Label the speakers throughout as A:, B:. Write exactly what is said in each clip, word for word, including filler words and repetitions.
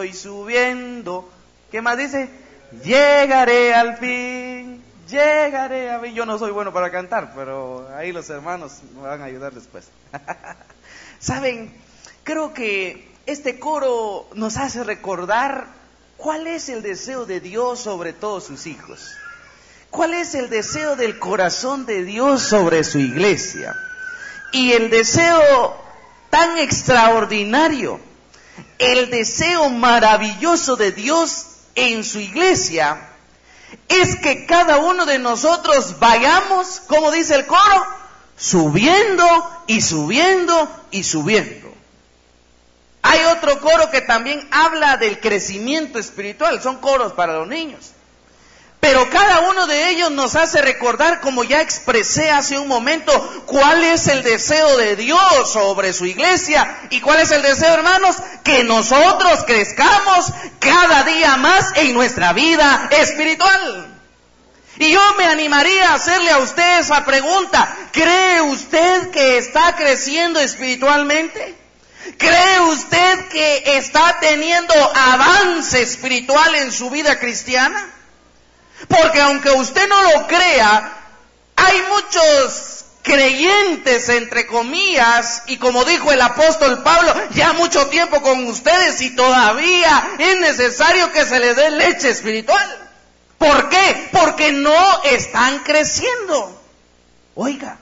A: y subiendo. ¿Qué más dice? Llegaré al fin, llegaré a fin. Yo no soy bueno para cantar, pero ahí los hermanos me van a ayudar después. Saben, creo que este coro nos hace recordar cuál es el deseo de Dios sobre todos sus hijos. ¿Cuál es el deseo del corazón de Dios sobre su iglesia? Y el deseo tan extraordinario, el deseo maravilloso de Dios en su iglesia, es que cada uno de nosotros vayamos, como dice el coro, subiendo y subiendo y subiendo. Hay otro coro que también habla del crecimiento espiritual, son coros para los niños. Pero cada uno de ellos nos hace recordar, como ya expresé hace un momento, cuál es el deseo de Dios sobre su iglesia. ¿Y cuál es el deseo, hermanos? Que nosotros crezcamos cada día más en nuestra vida espiritual. Y yo me animaría a hacerle a usted esa pregunta. ¿Cree usted que está creciendo espiritualmente? ¿Cree usted que está teniendo avance espiritual en su vida cristiana? Porque aunque usted no lo crea, hay muchos creyentes, entre comillas, y como dijo el apóstol Pablo, ya mucho tiempo con ustedes y todavía es necesario que se les dé leche espiritual. ¿Por qué? Porque no están creciendo. Oiga.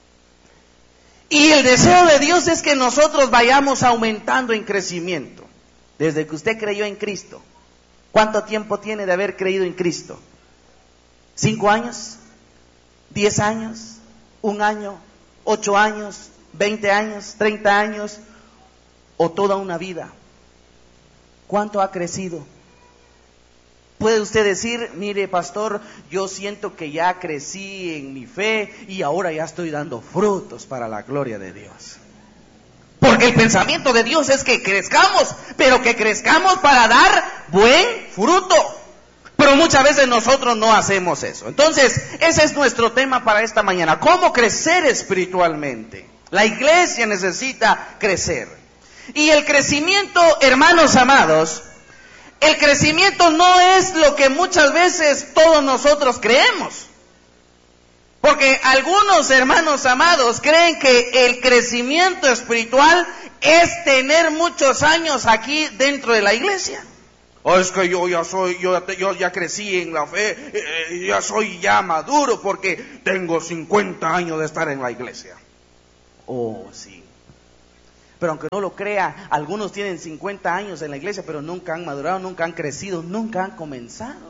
A: Y el deseo de Dios es que nosotros vayamos aumentando en crecimiento. Desde que usted creyó en Cristo, ¿cuánto tiempo tiene de haber creído en Cristo? ¿Cinco años? ¿Diez años? ¿Un año? ¿Ocho años? ¿Veinte años? ¿Treinta años? ¿O toda una vida? ¿Cuánto ha crecido? Puede usted decir, mire pastor, yo siento que ya crecí en mi fe y ahora ya estoy dando frutos para la gloria de Dios. Porque el pensamiento de Dios es que crezcamos, pero que crezcamos para dar buen fruto. Pero muchas veces nosotros no hacemos eso. Entonces, ese es nuestro tema para esta mañana. ¿Cómo crecer espiritualmente? La iglesia necesita crecer. Y el crecimiento, hermanos amados, el crecimiento no es lo que muchas veces todos nosotros creemos. Porque algunos hermanos amados creen que el crecimiento espiritual es tener muchos años aquí dentro de la iglesia. Oh, es que yo ya soy, yo, yo ya crecí en la fe, eh, ya soy ya maduro porque tengo cincuenta años de estar en la iglesia. Oh, sí. Pero aunque no lo crea, algunos tienen cincuenta años en la iglesia, pero nunca han madurado, nunca han crecido, nunca han comenzado.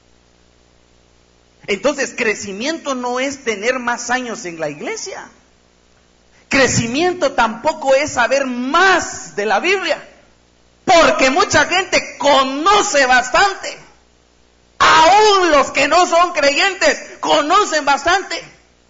A: Entonces, crecimiento no es tener más años en la iglesia. Crecimiento tampoco es saber más de la Biblia. Porque mucha gente conoce bastante. Aún los que no son creyentes conocen bastante.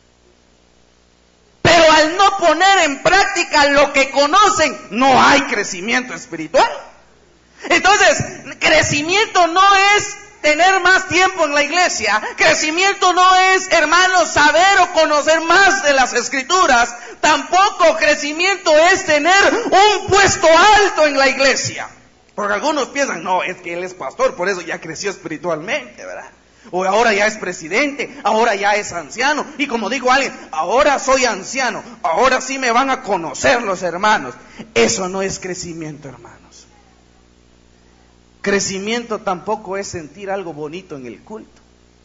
A: Pero al no poner en práctica lo que conocen, no hay crecimiento espiritual. Entonces, crecimiento no es tener más tiempo en la iglesia. Crecimiento no es, hermanos, saber o conocer más de las escrituras. Tampoco crecimiento es tener un puesto alto en la iglesia. Porque algunos piensan, no, es que él es pastor, por eso ya creció espiritualmente, ¿verdad? O ahora ya es presidente, ahora ya es anciano. Y como dijo alguien, ahora soy anciano, ahora sí me van a conocer los hermanos. Eso no es crecimiento, hermanos. Crecimiento tampoco es sentir algo bonito en el culto.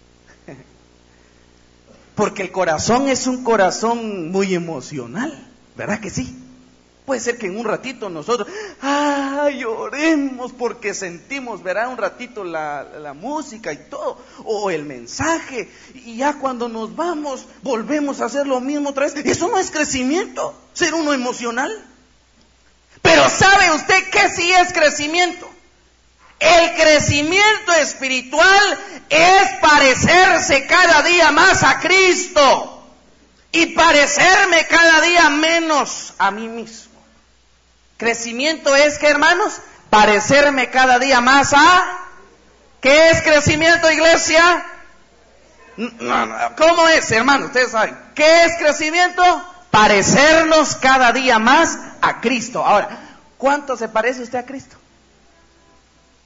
A: Porque el corazón es un corazón muy emocional, ¿verdad que sí? Puede ser que en un ratito nosotros, ay, oremos porque sentimos, ¿verdad? Un ratito la, la música y todo, o el mensaje, y ya cuando nos vamos, volvemos a hacer lo mismo otra vez. Eso no es crecimiento, ser uno emocional. Pero ¿sabe usted qué sí es crecimiento? El crecimiento espiritual es parecerse cada día más a Cristo y parecerme cada día menos a mí mismo. Crecimiento es, ¿qué, hermanos? Parecerme cada día más a... ¿Qué es crecimiento, iglesia? ¿Cómo es, hermanos? Ustedes saben. ¿Qué es crecimiento? Parecernos cada día más a Cristo. Ahora, ¿cuánto se parece usted a Cristo?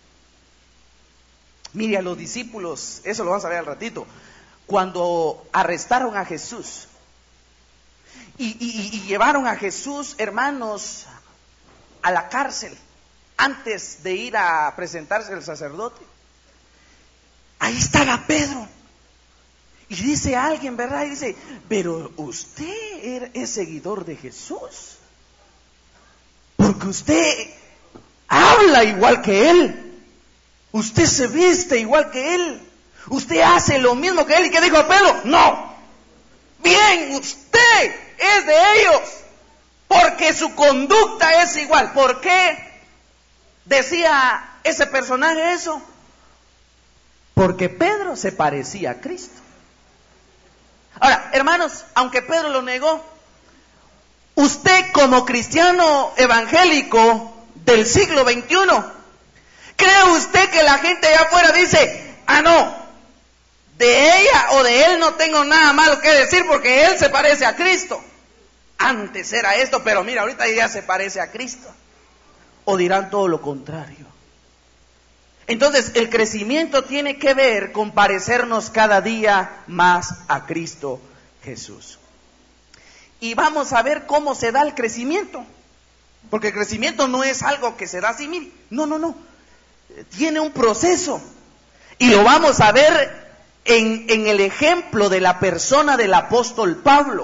A: Mire, a los discípulos, eso lo vamos a ver al ratito, cuando arrestaron a Jesús y, y, y llevaron a Jesús, hermanos, a la cárcel antes de ir a presentarse al sacerdote, ahí estaba Pedro. Y dice alguien, ¿verdad? Y dice, pero usted es seguidor de Jesús, porque usted habla igual que Él, usted se viste igual que Él, usted hace lo mismo que Él. ¿Y qué dijo Pedro? No, bien, usted es de ellos, porque su conducta es igual. ¿Por qué decía ese personaje eso? Porque Pedro se parecía a Cristo. Ahora, hermanos, aunque Pedro lo negó, usted como cristiano evangélico del siglo veintiuno, ¿cree usted que la gente allá afuera dice, ah no, de ella o de él no tengo nada malo que decir porque él se parece a Cristo? Antes era esto, pero mira, ahorita ya se parece a Cristo. ¿O dirán todo lo contrario? Entonces, el crecimiento tiene que ver con parecernos cada día más a Cristo Jesús. Y vamos a ver cómo se da el crecimiento. Porque el crecimiento no es algo que se da así, mire. No, no, no. Tiene un proceso. Y lo vamos a ver en, en el ejemplo de la persona del apóstol Pablo.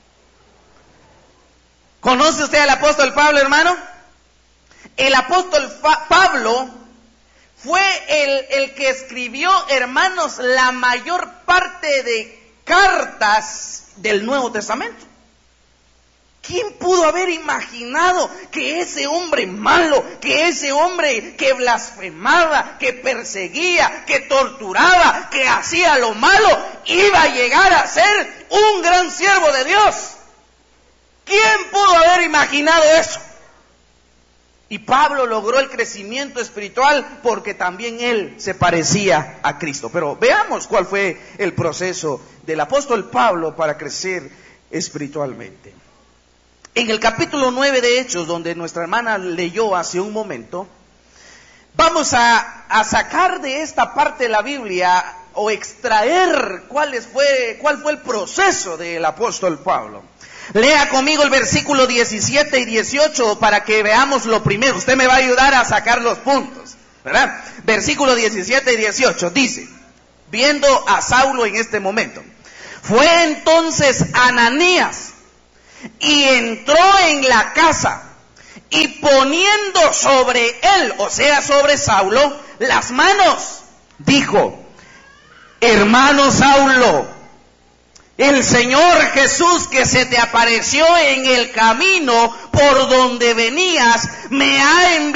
A: ¿Conoce usted al apóstol Pablo, hermano? El apóstol Fa- Pablo fue el, el que escribió, hermanos, la mayor parte de cartas del Nuevo Testamento. ¿Quién pudo haber imaginado que ese hombre malo, que ese hombre que blasfemaba, que perseguía, que torturaba, que hacía lo malo, iba a llegar a ser un gran siervo de Dios? ¿Quién pudo haber imaginado eso? Y Pablo logró el crecimiento espiritual porque también él se parecía a Cristo. Pero veamos cuál fue el proceso del apóstol Pablo para crecer espiritualmente. En el capítulo nueve de Hechos, donde nuestra hermana leyó hace un momento, vamos a, a sacar de esta parte de la Biblia o extraer cuál fue, cuál fue el proceso del apóstol Pablo. Lea conmigo el versículo diecisiete y dieciocho para que veamos lo primero. Usted me va a ayudar a sacar los puntos, ¿verdad? Versículo diecisiete y dieciocho dice, viendo a Saulo en este momento, fue entonces Ananías y entró en la casa y poniendo sobre él, o sea sobre Saulo, las manos, dijo, hermano Saulo, el Señor Jesús que se te apareció en el camino por donde venías me ha enviado